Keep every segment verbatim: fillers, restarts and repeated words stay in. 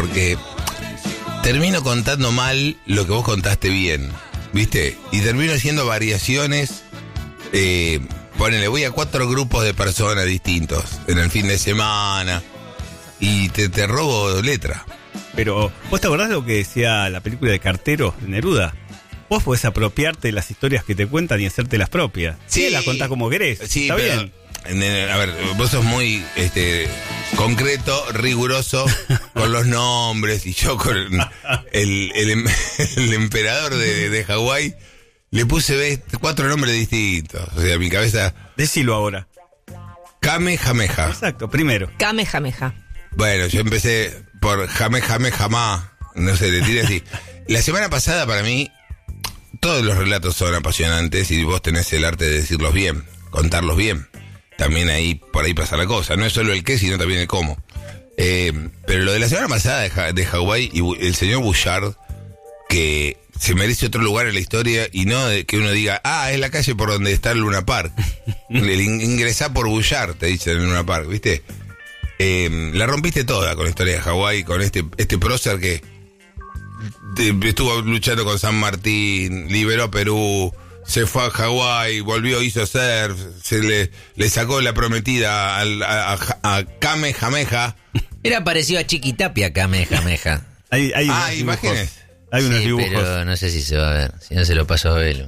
porque termino contando mal lo que vos contaste bien, ¿viste? Y termino haciendo variaciones. Eh, ponele, voy a cuatro grupos de personas distintos en el fin de semana y te, te robo letra. Pero, ¿vos te acordás de lo que decía la película de Cartero, de Neruda? Vos podés apropiarte de las historias que te cuentan y hacerte las propias. Sí, las contás como querés. Sí, está pero, bien. A ver, vos sos muy este, concreto, riguroso con los nombres, y yo con el, el, el, el emperador de, de Hawái le puse ¿ves? cuatro nombres distintos. O sea, mi cabeza... Decilo ahora. Kamehameha. Exacto, primero. Kamehameha. Bueno, yo empecé por Kamehameha. No sé, le tiré así. La semana pasada para mí... Todos los relatos son apasionantes y vos tenés el arte de decirlos bien, contarlos bien. También ahí, por ahí pasa la cosa. No es solo el qué, sino también el cómo. Eh, pero lo de la semana pasada de, ja- de Hawái y el señor Bouchard, que se merece otro lugar en la historia y no de que uno diga, ah, es la calle por donde está el Luna Park. El in- ingresá por Bouchard, te dicen en Luna Park, ¿viste? Eh, la rompiste toda con la historia de Hawái, con este, este prócer que... estuvo luchando con San Martín, liberó a Perú, se fue a Hawái, volvió, hizo surf, se le, le sacó la prometida al, a, a, a Kamehameha. Era parecido a Chiquitapia, Kamehameha. Hay, hay Ah, unos imágenes. dibujos. Hay unos Sí, dibujos. pero no sé si se va a ver. Si no se lo paso a Velo.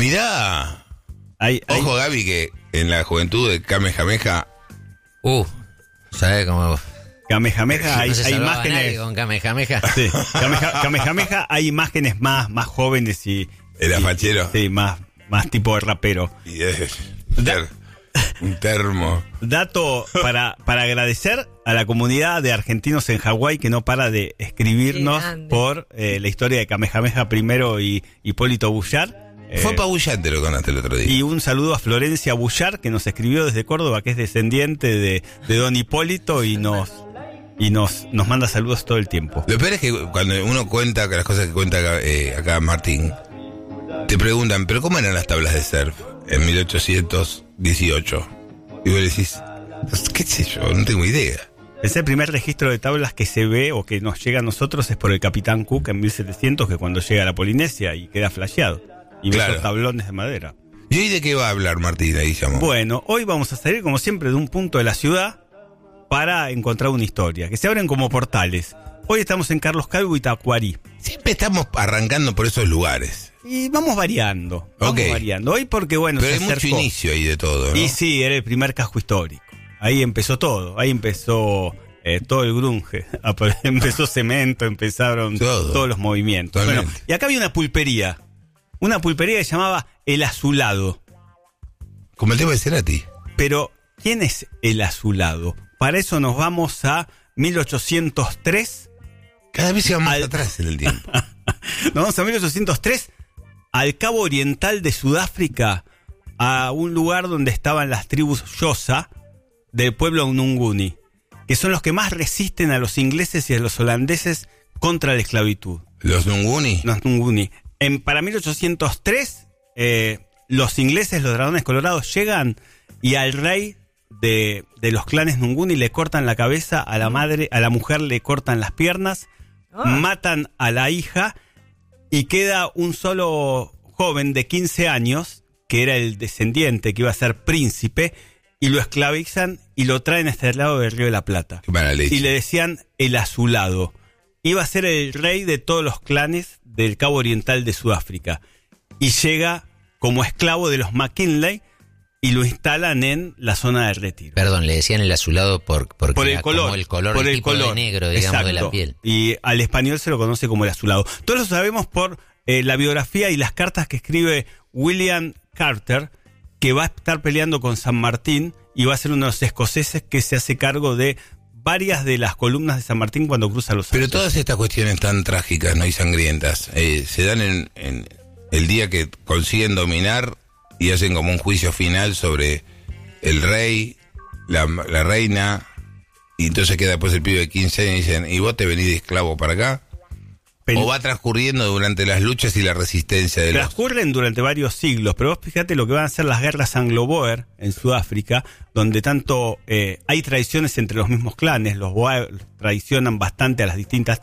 Mirá, Hay, hay- ojo Gaby, que en la juventud de Kamehameha, Uh, ¿sabes cómo? Kamehameha, hay, no se hay salvaba imágenes. nadie con Kamehameha. Sí, Kameha- Kamehameha, hay imágenes más, más jóvenes y. era y- fachero. Sí, más, más tipo de rapero. Y es un, ter- un termo. Dato para, para agradecer a la comunidad de argentinos en Hawái que no para de escribirnos Qué grande. por eh, la historia de Kamehameha primero y Hipólito Bouchard. Eh, Fue apabullante lo que contaste el otro día. y un saludo a Florencia Bouchard, que nos escribió desde Córdoba, que es descendiente de, de Don Hipólito y nos y nos, nos manda saludos todo el tiempo. Lo peor es que cuando uno cuenta que las cosas que cuenta acá, eh, acá Martín, te preguntan, ¿pero cómo eran las tablas de surf en mil ochocientos dieciocho? Y vos decís, qué sé yo, no tengo idea. Ese primer registro de tablas que se ve o que nos llega a nosotros es por el Capitán Cook en mil setecientos, que cuando llega a la Polinesia y queda flasheado. Y ve Claro. esos tablones de madera. ¿Y hoy de qué va a hablar Martín? Ahí llamó. Bueno, hoy vamos a salir como siempre de un punto de la ciudad para encontrar una historia, que se abren como portales. Hoy estamos en Carlos Calvo y Tacuarí. Siempre estamos arrancando por esos lugares. Y vamos variando, vamos Ok. variando. Hoy porque, bueno, Pero se hay mucho acercó. inicio ahí de todo, ¿no? Y sí, era el primer casco histórico. Ahí empezó todo, ahí empezó eh, todo el grunge, empezó Cemento, empezaron Todo. todos los movimientos. Totalmente. Bueno, y acá había una pulpería, una pulpería que se llamaba El Azulado. Como el tema de Cerati. Pero, ¿quién es El Azulado? Para eso nos vamos a mil ochocientos tres. Cada vez se va más Al- atrás en el tiempo. Nos vamos a mil ochocientos tres, al cabo oriental de Sudáfrica, a un lugar donde estaban las tribus Xhosa del pueblo Nguni, que son los que más resisten a los ingleses y a los holandeses contra la esclavitud. Los Nguni. Los Nguni. En, para mil ochocientos tres, eh, los ingleses, los dragones colorados, llegan y al rey de, de los clanes Nguni le cortan la cabeza, a la madre, a la mujer le cortan las piernas, Ah. matan a la hija y queda un solo joven de quince años, que era el descendiente, que iba a ser príncipe, y lo esclavizan y lo traen a este lado del Río de la Plata. Qué mala leche. Y le decían el Azulado. Iba a ser el rey de todos los clanes del Cabo Oriental de Sudáfrica. Y llega como esclavo de los McKinley y lo instalan en la zona de retiro. Perdón, le decían el azulado por, porque Por el era color. como el color, por el el tipo color. de negro, digamos, de la Exacto. piel. Y al español se lo conoce como el azulado. Todos lo sabemos por eh, la biografía y las cartas que escribe William Carter, que va a estar peleando con San Martín y va a ser uno de los escoceses que se hace cargo de varias de las columnas de San Martín cuando cruza los Pero Alpes. todas estas cuestiones tan trágicas, ¿no? Y sangrientas, eh, se dan en, en el día que consiguen dominar y hacen como un juicio final sobre el rey, la, la reina, y entonces queda después el pibe de quince años y dicen, ¿y vos te venís de esclavo para acá? Pen- ¿O va transcurriendo durante las luchas y la resistencia de los... Transcurren durante varios siglos, pero vos fíjate lo que van a ser las guerras anglo-boer en Sudáfrica, donde tanto eh, hay traiciones entre los mismos clanes, los boer traicionan bastante a las distintas